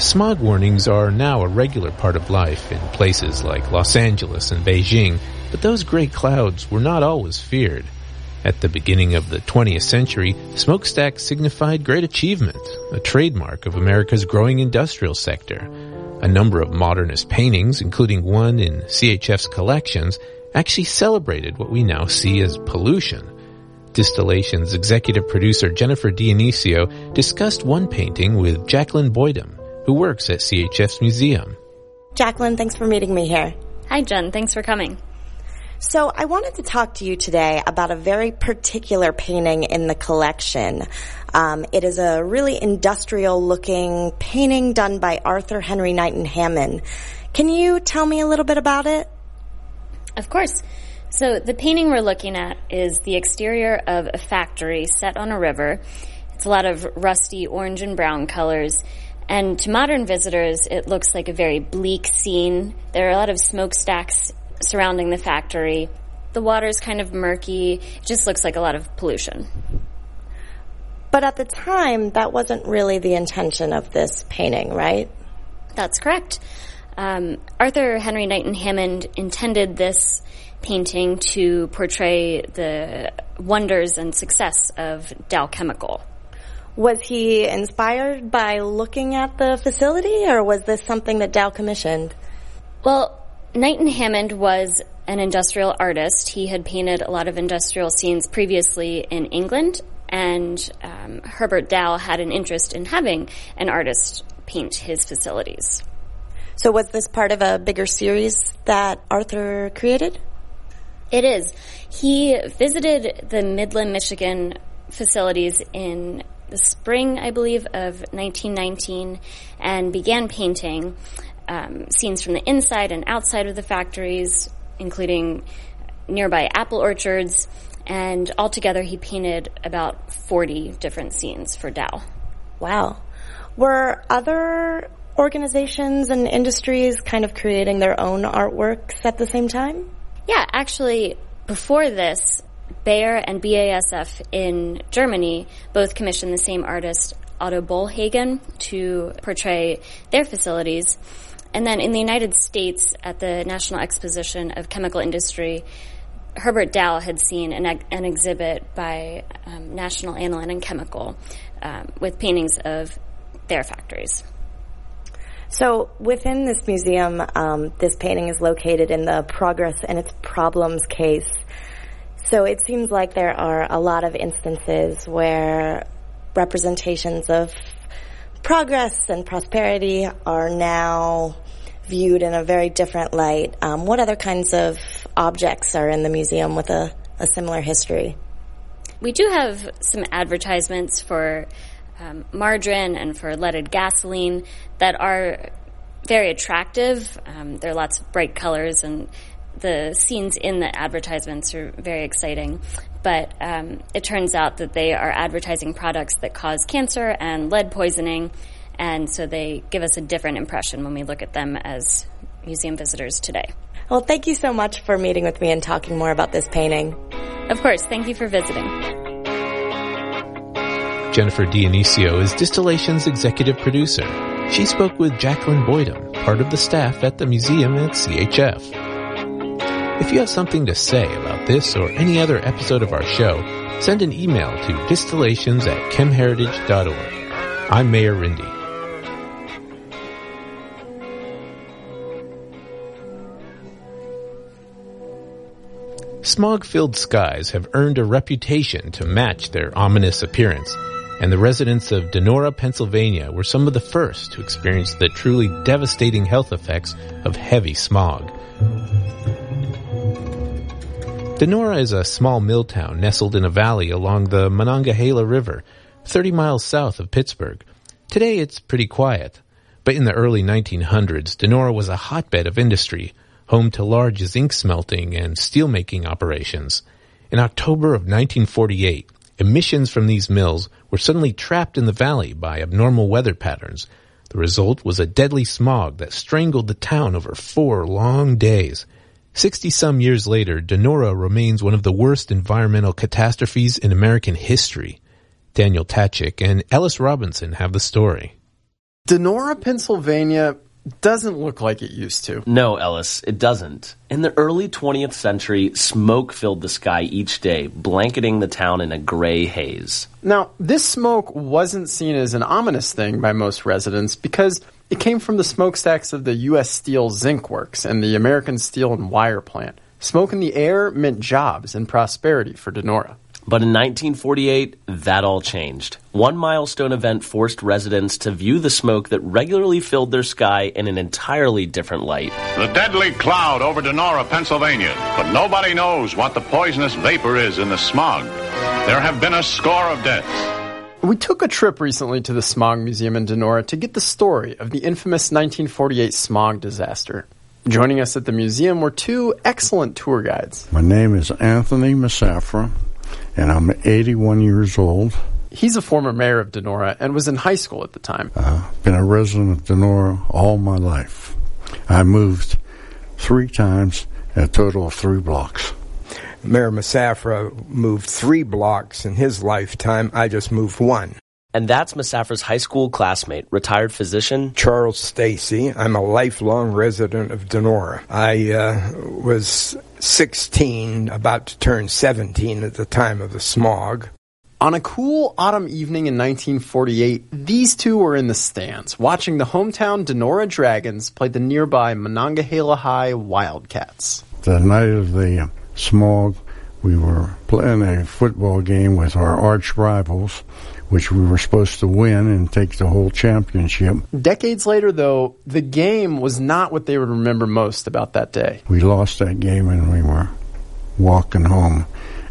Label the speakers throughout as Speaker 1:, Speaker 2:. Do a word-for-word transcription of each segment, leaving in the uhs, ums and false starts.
Speaker 1: Smog warnings are now a regular part of life in places like Los Angeles and Beijing, but those gray clouds were not always feared. At the beginning of the twentieth century, smokestacks signified great achievement, a trademark of America's growing industrial sector. A number of modernist paintings, including one in C H F's collections, actually celebrated what we now see as pollution. Distillation's executive producer Jennifer Dionisio discussed one painting with Jacqueline Boydum, who works at C H F's museum.
Speaker 2: Jacqueline, thanks for meeting me here.
Speaker 3: Hi, Jen. Thanks for coming.
Speaker 2: So I wanted to talk to you today about a very particular painting in the collection. Um, it is a really industrial-looking painting done by Arthur Henry Knighton Hammond. Can you tell me a little bit about it?
Speaker 3: Of course. So the painting we're looking at is the exterior of a factory set on a river. It's a lot of rusty orange and brown colors. And to modern visitors, it looks like a very bleak scene. There are a lot of smokestacks surrounding the factory. The water's kind of murky. It just looks like a lot of pollution.
Speaker 2: But at the time, that wasn't really the intention of this painting, right?
Speaker 3: That's correct. Um, Arthur Henry Knighton Hammond intended this painting to portray the wonders and success of Dow Chemical.
Speaker 2: Was he inspired by looking at the facility, or was this something that Dow commissioned?
Speaker 3: Well, Knighton Hammond was an industrial artist. He had painted a lot of industrial scenes previously in England, and um, Herbert Dow had an interest in having an artist paint his facilities.
Speaker 2: So was this part of a bigger series that Arthur created?
Speaker 3: It is. He visited the Midland, Michigan facilities in the spring, I believe, of nineteen nineteen and began painting um, scenes from the inside and outside of the factories, including nearby apple orchards, and altogether he painted about forty different scenes for Dow.
Speaker 2: Wow. Were other organizations and industries kind of creating their own artworks at the same time?
Speaker 3: Yeah, actually, before this, Bayer and B A S F in Germany both commissioned the same artist, Otto Bollhagen, to portray their facilities. And then in the United States, at the National Exposition of Chemical Industry, Herbert Dow had seen an, an exhibit by um, National Aniline and Chemical um, with paintings of their factories.
Speaker 2: So within this museum, um, this painting is located in the Progress and its Problems case. So it seems like there are a lot of instances where representations of progress and prosperity are now viewed in a very different light. Um, what other kinds of objects are in the museum with a, a similar history?
Speaker 3: We do have some advertisements for um, margarine and for leaded gasoline that are very attractive. Um, there are lots of bright colors, and the scenes in the advertisements are very exciting. But um, it turns out that they are advertising products that cause cancer and lead poisoning, and so they give us a different impression when we look at them as museum visitors today.
Speaker 2: Well, thank you so much for meeting with me and talking more about this painting.
Speaker 3: Of course. Thank you for visiting.
Speaker 1: Jennifer Dionisio is Distillation's executive producer. She spoke with Jacqueline Boydum, part of the staff at the museum at C H F. If you have something to say about this or any other episode of our show, send an email to distillations at chemheritage dot org. I'm Mayor Rindy. Smog-filled skies have earned a reputation to match their ominous appearance, and the residents of Donora, Pennsylvania were some of the first to experience the truly devastating health effects of heavy smog. Donora is a small mill town nestled in a valley along the Monongahela River, thirty miles south of Pittsburgh. Today it's pretty quiet, but in the early nineteen hundreds, Donora was a hotbed of industry, home to large zinc smelting and steel-making operations. In October of nineteen forty-eight, emissions from these mills were suddenly trapped in the valley by abnormal weather patterns. The result was a deadly smog that strangled the town over four long days. Sixty-some years later, Donora remains one of the worst environmental catastrophes in American history. Daniel Tatchik and Ellis Robinson have the story.
Speaker 4: Donora, Pennsylvania doesn't look like it used to.
Speaker 5: No, Ellis, it doesn't. In the early twentieth century, smoke filled the sky each day, blanketing the town in a gray haze.
Speaker 4: Now, this smoke wasn't seen as an ominous thing by most residents because it came from the smokestacks of the U S Steel Zinc Works and the American Steel and Wire Plant. Smoke in the air meant jobs and prosperity for Donora.
Speaker 5: But in nineteen forty-eight, that all changed. One milestone event forced residents to view the smoke that regularly filled their sky in an entirely different light.
Speaker 6: The deadly cloud over Donora, Pennsylvania. But nobody knows what the poisonous vapor is in the smog. There have been a score of deaths.
Speaker 4: We took a trip recently to the Smog Museum in Donora to get the story of the infamous nineteen forty-eight smog disaster. Joining us at the museum were two excellent tour guides.
Speaker 7: My name is Anthony Massafra, and I'm eighty-one years old.
Speaker 4: He's a former mayor of Donora and was in high school at the time.
Speaker 7: I've uh, been a resident of Donora all my life. I moved three times, a total of three blocks.
Speaker 8: Mayor Massafra moved three blocks in his lifetime. I just moved one.
Speaker 5: And that's Massafra's high school classmate, retired physician
Speaker 8: Charles Stacy. I'm a lifelong resident of Donora. I uh, was sixteen, about to turn seventeen at the time of the smog.
Speaker 4: On a cool autumn evening in nineteen forty-eight, these two were in the stands, watching the hometown Donora Dragons play the nearby Monongahela High Wildcats.
Speaker 7: The night of the smog, we were playing a football game with our arch rivals, which we were supposed to win and take the whole championship.
Speaker 4: Decades later, though, the game was not what they would remember most about that day.
Speaker 7: We lost that game and we were walking home,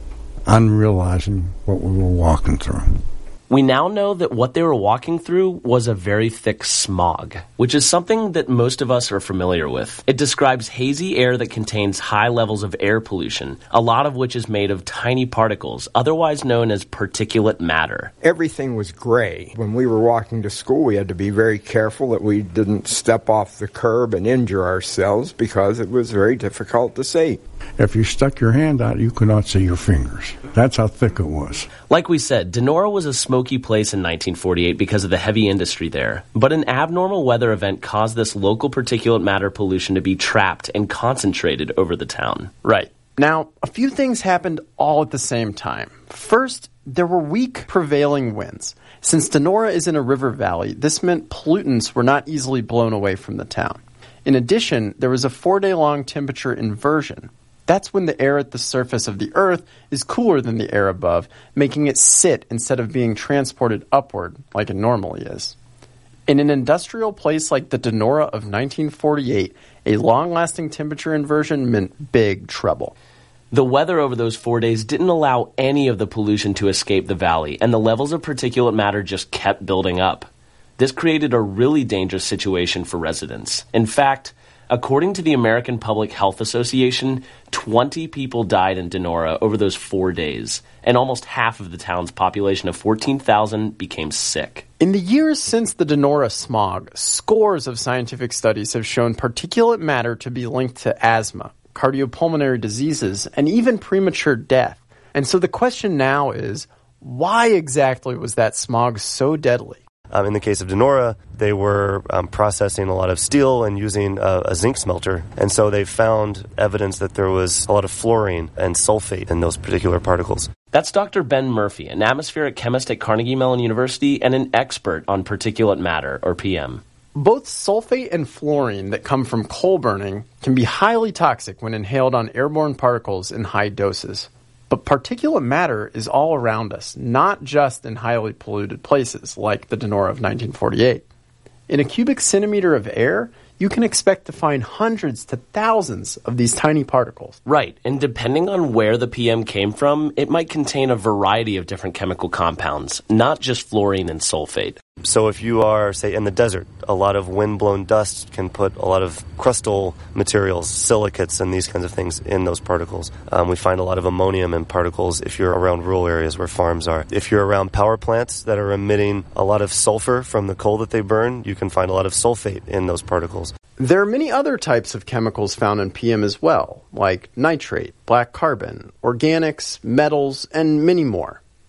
Speaker 7: unrealizing what we were walking through.
Speaker 5: We now know that what they were walking through was a very thick smog, which is something that most of us are familiar with. It describes hazy air that contains high levels of air pollution, a lot of which is made of tiny particles, otherwise known as particulate matter.
Speaker 8: Everything was gray. When we were walking to school, we had to be very careful that we didn't step off the curb and injure ourselves because it was very difficult to see.
Speaker 7: If you stuck your hand out, you could not see your fingers. That's how thick it was.
Speaker 5: Like we said, Donora was a smoky place in nineteen forty-eight because of the heavy industry there. But an abnormal weather event caused this local particulate matter pollution to be trapped and concentrated over the town.
Speaker 4: Right. Now, a few things happened all at the same time. First, there were weak prevailing winds. Since Donora is in a river valley, this meant pollutants were not easily blown away from the town. In addition, there was a four-day-long temperature inversion. That's when the air at the surface of the Earth is cooler than the air above, making it sit instead of being transported upward like it normally is. In an industrial place like the Donora of nineteen forty-eight, a long-lasting temperature inversion meant big trouble.
Speaker 5: The weather over those four days didn't allow any of the pollution to escape the valley, and the levels of particulate matter just kept building up. This created a really dangerous situation for residents. In fact, according to the American Public Health Association, twenty people died in Donora over those four days, and almost half of the town's population of fourteen thousand became sick.
Speaker 4: In the years since the Donora smog, scores of scientific studies have shown particulate matter to be linked to asthma, cardiopulmonary diseases, and even premature death. And so the question now is, why exactly was that smog so deadly?
Speaker 9: Um, in the case of Donora, they were um, processing a lot of steel and using a, a zinc smelter. And so they found evidence that there was a lot of fluorine and sulfate in those particular particles.
Speaker 5: That's Doctor Ben Murphy, an atmospheric chemist at Carnegie Mellon University and an expert on particulate matter, or P M.
Speaker 4: Both sulfate and fluorine that come from coal burning can be highly toxic when inhaled on airborne particles in high doses. But particulate matter is all around us, not just in highly polluted places like the Donora of nineteen forty-eight. In a cubic centimeter of air, you can expect to find hundreds to thousands of these tiny particles.
Speaker 5: Right, and depending on where the P M came from, it might contain a variety of different chemical compounds, not just fluorine and sulfate.
Speaker 9: So if you are, say, in the desert, a lot of wind-blown dust can put a lot of crustal materials, silicates, and these kinds of things in those particles. Um, we find a lot of ammonium in particles if you're around rural areas where farms are. If you're around power plants that are emitting a lot of sulfur from the coal that they burn, you can find a lot of sulfate in those particles.
Speaker 4: There are many other types of chemicals found in P M as well, like nitrate, black carbon, organics, metals, and many more.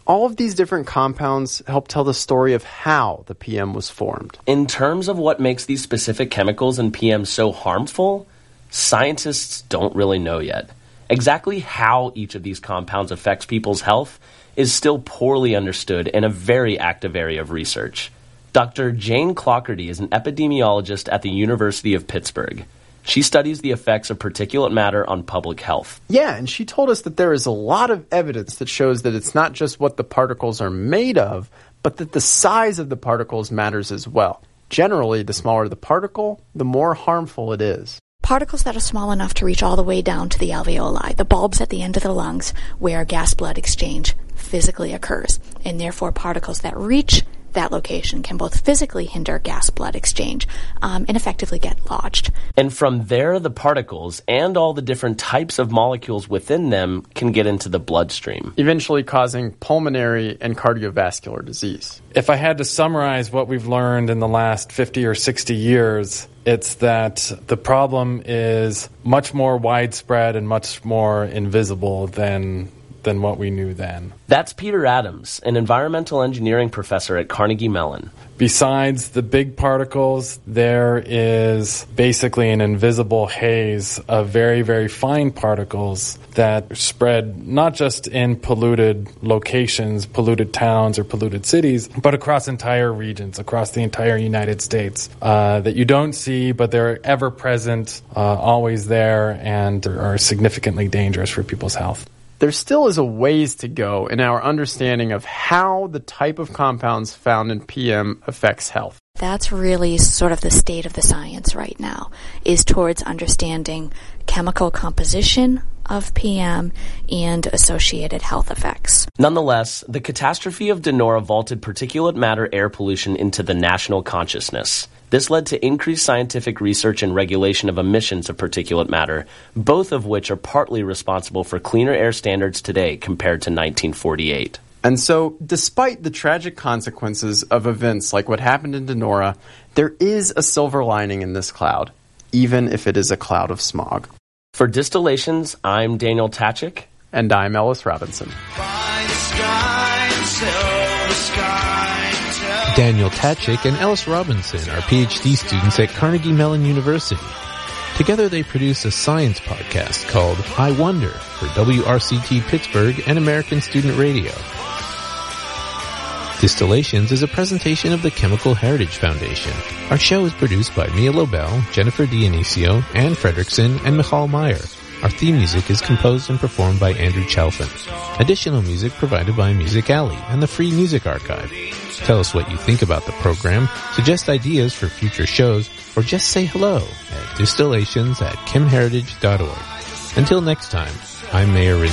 Speaker 4: all of these different compounds help tell the story of how the P M was formed.
Speaker 5: In terms of what makes these specific chemicals in P M so harmful, scientists don't really know yet. Exactly how each of these compounds affects people's health is still poorly understood in a very active area of research. Doctor Jane Clougherty is an epidemiologist at the University of Pittsburgh. She studies the effects of particulate matter on public health.
Speaker 4: Yeah, and she told us that there is a lot of evidence that shows that it's not just what the particles are made of, but that the size of the particles matters as well. Generally, the smaller the particle, the more harmful it is.
Speaker 10: Particles that are small enough to reach all the way down to the alveoli, the bulbs at the end of the lungs, where gas-blood exchange physically occurs, and therefore particles that reach that location can both physically hinder gas-blood exchange um, and effectively get lodged.
Speaker 5: And from there, the particles and all the different types of molecules within them can get into the bloodstream,
Speaker 4: eventually causing pulmonary and cardiovascular disease.
Speaker 11: If I had to summarize what we've learned in the last fifty or sixty years, it's that the problem is much more widespread and much more invisible than than what we knew then.
Speaker 5: That's Peter Adams, an environmental engineering professor at Carnegie Mellon.
Speaker 11: Besides the big particles, there is basically an invisible haze of very, very fine particles that spread not just in polluted locations, polluted towns, or polluted cities, but across entire regions, across the entire United States, uh, that you don't see, but they're ever present, uh, always there, and are significantly dangerous for people's health.
Speaker 4: There still is a ways to go in our understanding of how the type of compounds found in P M affects health.
Speaker 10: That's really sort of the state of the science right now, is towards understanding chemical composition of P M and associated health effects.
Speaker 5: Nonetheless, the catastrophe of Donora vaulted particulate matter air pollution into the national consciousness. This led to increased scientific research and regulation of emissions of particulate matter, both of which are partly responsible for cleaner air standards today compared to nineteen forty-eight.
Speaker 4: And so, despite the tragic consequences of events like what happened in Donora, there is a silver lining in this cloud, even if it is a cloud of smog.
Speaker 5: For Distillations, I'm Daniel Tachik.
Speaker 4: And I'm Ellis Robinson.
Speaker 1: Daniel Tachik and Ellis Robinson are P H D students at Carnegie Mellon University. Together they produce a science podcast called I Wonder for W R C T Pittsburgh and American Student Radio. Distillations is a presentation of the Chemical Heritage Foundation. Our show is produced by Mia Lobel, Jennifer Dionisio, Ann Fredrickson, and Michal Meyer. Our theme music is composed and performed by Andrew Chalfin. Additional music provided by Music Alley and the Free Music Archive. Tell us what you think about the program, suggest ideas for future shows, or just say hello at distillations at chem heritage dot org. Until next time, I'm Mayor Rin.